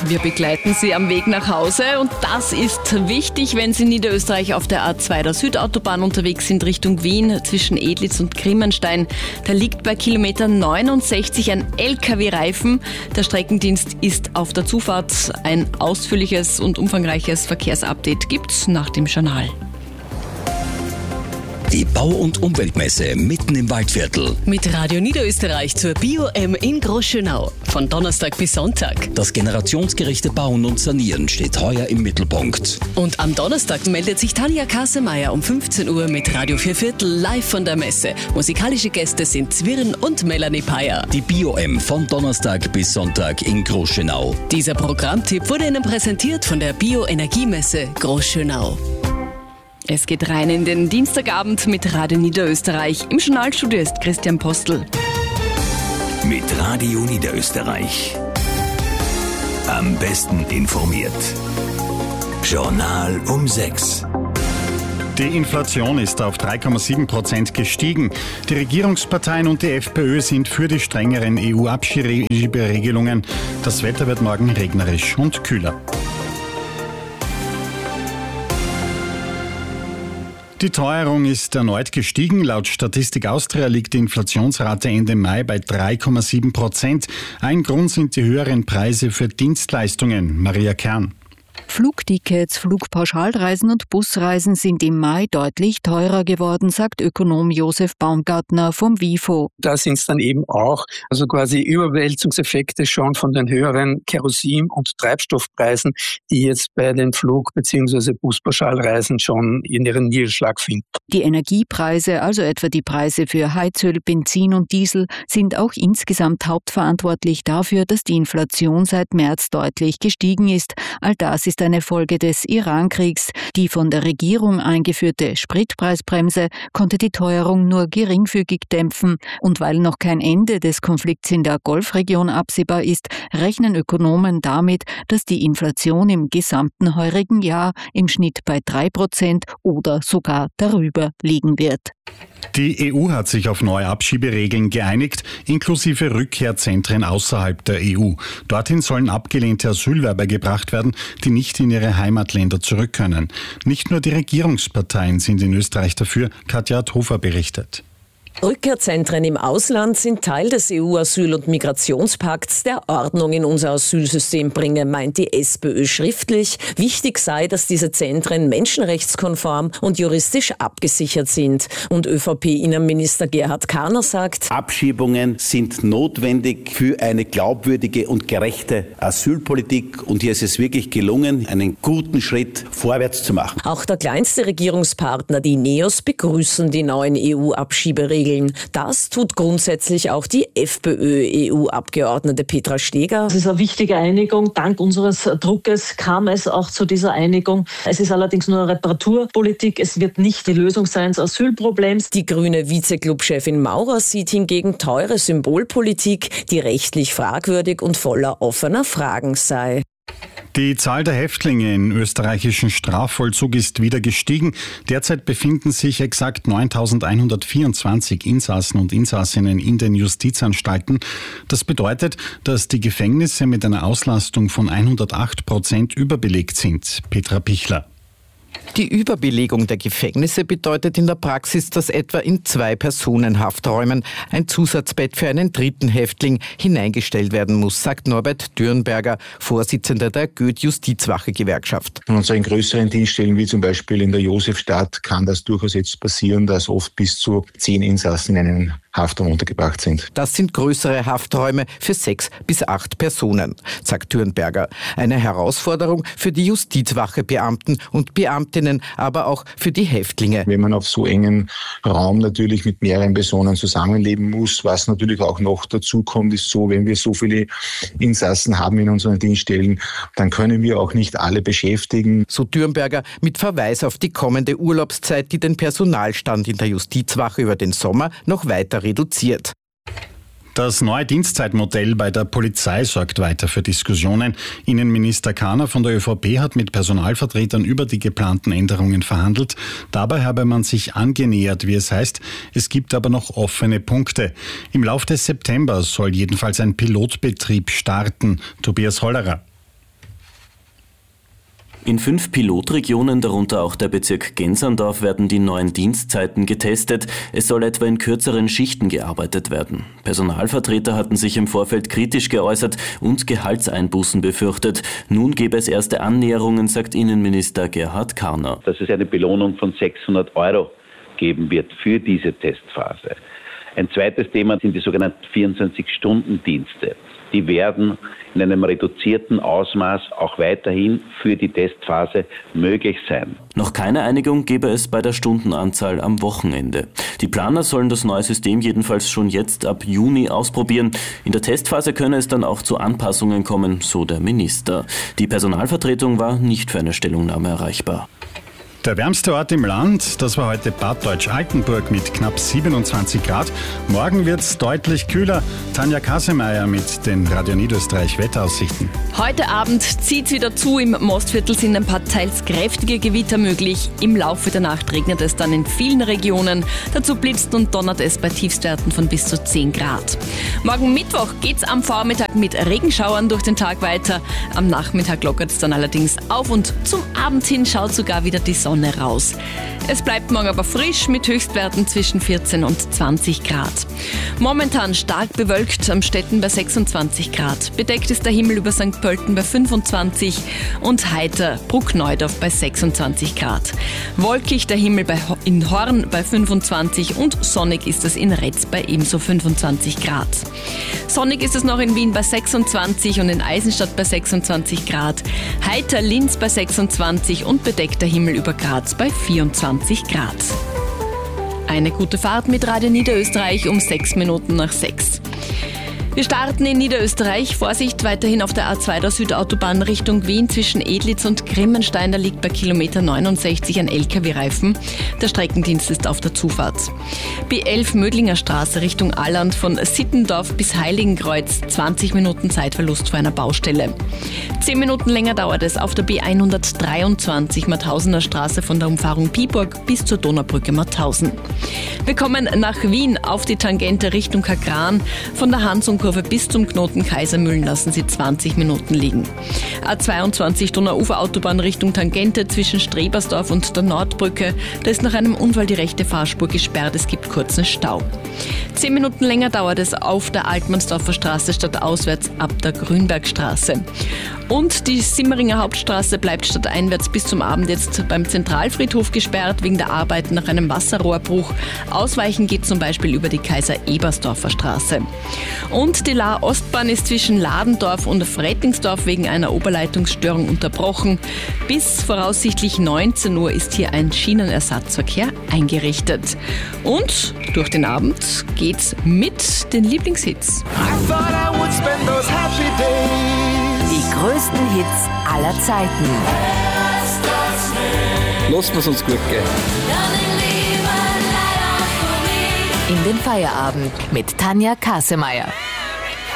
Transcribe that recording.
Wir begleiten Sie am Weg nach Hause und das ist wichtig, wenn Sie in Niederösterreich auf der A2 der Südautobahn unterwegs sind Richtung Wien zwischen Edlitz und Grimmenstein. Da liegt bei Kilometer 69 ein LKW-Reifen. Der Streckendienst ist auf der Zufahrt. Ein ausführliches und umfangreiches Verkehrsupdate gibt's nach dem Journal. Die Bau- und Umweltmesse mitten im Waldviertel. Mit Radio Niederösterreich zur Bio-M in Großschönau. Von Donnerstag bis Sonntag. Das generationsgerechte Bauen und Sanieren steht heuer im Mittelpunkt. Und am Donnerstag meldet sich Tanja Kassemeyer um 15 Uhr mit Radio Vierviertel live von der Messe. Musikalische Gäste sind Zwirn und Melanie Peyer. Die Bio-M von Donnerstag bis Sonntag in Großschönau. Dieser Programmtipp wurde Ihnen präsentiert von der Bioenergiemesse Großschönau. Es geht rein in den Dienstagabend mit Radio Niederösterreich. Im Journalstudio ist Christian Postel. Mit Radio Niederösterreich. Am besten informiert. Journal um 6. Die Inflation ist auf 3,7% gestiegen. Die Regierungsparteien und die FPÖ sind für die strengeren EU-Abschieberegelungen. Das Wetter wird morgen regnerisch und kühler. Die Teuerung ist erneut gestiegen. Laut Statistik Austria liegt die Inflationsrate Ende Mai bei 3,7%. Ein Grund sind die höheren Preise für Dienstleistungen. Maria Kern. Flugtickets, Flugpauschalreisen und Busreisen sind im Mai deutlich teurer geworden, sagt Ökonom Josef Baumgartner vom WIFO. Da sind es dann eben auch quasi Überwälzungseffekte schon von den höheren Kerosin- und Treibstoffpreisen, die jetzt bei den Flug- bzw. Buspauschalreisen schon in ihren Niederschlag finden. Die Energiepreise, also etwa die Preise für Heizöl, Benzin und Diesel, sind auch insgesamt hauptverantwortlich dafür, dass die Inflation seit März deutlich gestiegen ist. All das ist eine Folge des Iran-Kriegs. Die von der Regierung eingeführte Spritpreisbremse konnte die Teuerung nur geringfügig dämpfen. Und weil noch kein Ende des Konflikts in der Golfregion absehbar ist, rechnen Ökonomen damit, dass die Inflation im gesamten heurigen Jahr im Schnitt bei 3% oder sogar darüber liegen wird. Die EU hat sich auf neue Abschieberegeln geeinigt, inklusive Rückkehrzentren außerhalb der EU. Dorthin sollen abgelehnte Asylwerber gebracht werden, die nicht in ihre Heimatländer zurück können. Nicht nur die Regierungsparteien sind in Österreich dafür, Katja Hofer berichtet. Rückkehrzentren im Ausland sind Teil des EU-Asyl- und Migrationspakts, der Ordnung in unser Asylsystem bringe, meint die SPÖ schriftlich. Wichtig sei, dass diese Zentren menschenrechtskonform und juristisch abgesichert sind. Und ÖVP-Innenminister Gerhard Karner sagt: Abschiebungen sind notwendig für eine glaubwürdige und gerechte Asylpolitik. Und hier ist es wirklich gelungen, einen guten Schritt vorwärts zu machen. Auch der kleinste Regierungspartner, die NEOS, begrüßen die neuen EU-Abschieberegeln. Das tut grundsätzlich auch die FPÖ-EU-Abgeordnete Petra Steger. Es ist eine wichtige Einigung. Dank unseres Druckes kam es auch zu dieser Einigung. Es ist allerdings nur eine Reparaturpolitik. Es wird nicht die Lösung sein des Asylproblems. Die grüne Vize-Club-Chefin Maurer sieht hingegen teure Symbolpolitik, die rechtlich fragwürdig und voller offener Fragen sei. Die Zahl der Häftlinge im österreichischen Strafvollzug ist wieder gestiegen. Derzeit befinden sich exakt 9.124 Insassen und Insassinnen in den Justizanstalten. Das bedeutet, dass die Gefängnisse mit einer Auslastung von 108% überbelegt sind. Petra Pichler. Die Überbelegung der Gefängnisse bedeutet in der Praxis, dass etwa in 2 Personenhafträumen ein Zusatzbett für einen dritten Häftling hineingestellt werden muss, sagt Norbert Dürnberger, Vorsitzender der Goethe-Justizwache-Gewerkschaft. Und so in größeren Dienststellen wie zum Beispiel in der Josefstadt kann das durchaus jetzt passieren, dass oft bis zu 10 Insassen in einen Haftraum untergebracht sind. Das sind größere Hafträume für 6 bis 8 Personen, sagt Dürnberger. Eine Herausforderung für die Justizwache-Beamten und Beamtinnen, aber auch für die Häftlinge. Wenn man auf so engen Raum natürlich mit mehreren Personen zusammenleben muss, was natürlich auch noch dazu kommt, ist so, wenn wir so viele Insassen haben in unseren Dienststellen, dann können wir auch nicht alle beschäftigen. So Dürnberger mit Verweis auf die kommende Urlaubszeit, die den Personalstand in der Justizwache über den Sommer noch weiter reduziert. Das neue Dienstzeitmodell bei der Polizei sorgt weiter für Diskussionen. Innenminister Karner von der ÖVP hat mit Personalvertretern über die geplanten Änderungen verhandelt. Dabei habe man sich angenähert, wie es heißt. Es gibt aber noch offene Punkte. Im Lauf des September soll jedenfalls ein Pilotbetrieb starten. Tobias Hollerer. In 5 Pilotregionen, darunter auch der Bezirk Genserndorf, werden die neuen Dienstzeiten getestet. Es soll etwa in kürzeren Schichten gearbeitet werden. Personalvertreter hatten sich im Vorfeld kritisch geäußert und Gehaltseinbußen befürchtet. Nun gäbe es erste Annäherungen, sagt Innenminister Gerhard Karner. Dass es eine Belohnung von 600 € geben wird für diese Testphase. Ein zweites Thema sind die sogenannten 24-Stunden-Dienste. Die werden in einem reduzierten Ausmaß auch weiterhin für die Testphase möglich sein. Noch keine Einigung gäbe es bei der Stundenanzahl am Wochenende. Die Planer sollen das neue System jedenfalls schon jetzt ab Juni ausprobieren. In der Testphase könne es dann auch zu Anpassungen kommen, so der Minister. Die Personalvertretung war nicht für eine Stellungnahme erreichbar. Der wärmste Ort im Land, das war heute Bad Deutsch-Altenburg mit knapp 27 Grad. Morgen wird es deutlich kühler. Tanja Kasemeyer mit den Radio Niederösterreich Wetteraussichten. Heute Abend zieht es wieder zu. Im Mostviertel sind ein paar teils kräftige Gewitter möglich. Im Laufe der Nacht regnet es dann in vielen Regionen. Dazu blitzt und donnert es bei Tiefstwerten von bis zu 10 Grad. Morgen Mittwoch geht es am Vormittag mit Regenschauern durch den Tag weiter. Am Nachmittag lockert es dann allerdings auf und zum Abend hin schaut sogar wieder die Sonne raus. Es bleibt morgen aber frisch mit Höchstwerten zwischen 14 und 20 Grad. Momentan stark bewölkt, am Städten bei 26 Grad. Bedeckt ist der Himmel über St. Pölten bei 25 und heiter Bruckneudorf bei 26 Grad. Wolkig der Himmel in Horn bei 25 und sonnig ist es in Retz bei ebenso 25 Grad. Sonnig ist es noch in Wien bei 26 und in Eisenstadt bei 26 Grad. Heiter Linz bei 26 und bedeckter Himmel über Graz bei 24 Grad. Eine gute Fahrt mit Radio Niederösterreich um 6 Minuten nach 6. Wir starten in Niederösterreich. Vorsicht weiterhin auf der A2 der Südautobahn Richtung Wien zwischen Edlitz und Grimmenstein. Da liegt bei Kilometer 69 ein LKW-Reifen. Der Streckendienst ist auf der Zufahrt. B11 Mödlinger Straße Richtung Alland von Sittendorf bis Heiligenkreuz. 20 Minuten Zeitverlust vor einer Baustelle. 10 Minuten länger dauert es auf der B123 Mauthausener Straße von der Umfahrung Piburg bis zur Donaubrücke Mauthausen. Wir kommen nach Wien auf die Tangente Richtung Kagran. Von der Hansung-Kurve bis zum Knoten Kaisermühlen lassen Sie 20 Minuten liegen. A22 Donauuferautobahn Richtung Tangente zwischen Strebersdorf und der Nordbrücke. Da ist nach einem Unfall die rechte Fahrspur gesperrt. Es gibt kurzen Stau. 10 Minuten länger dauert es auf der Altmannsdorfer Straße stadtauswärts ab der Grünbergstraße. Und die Simmeringer Hauptstraße bleibt stadteinwärts bis zum Abend jetzt beim Zentralfriedhof gesperrt wegen der Arbeiten nach einem Wasserrohrbruch. Ausweichen geht zum Beispiel über die Kaiser-Ebersdorfer Straße. Und die Lahr-Ostbahn ist zwischen Ladendorf und Frettingsdorf wegen einer Oberleitungsstörung unterbrochen. Bis voraussichtlich 19 Uhr ist hier ein Schienenersatzverkehr eingerichtet. Und durch den Abend geht's mit den Lieblingshits. Die größten Hits aller Zeiten. Lassen wir es uns gut gehen. In den Feierabend mit Tanja Kasemeyer.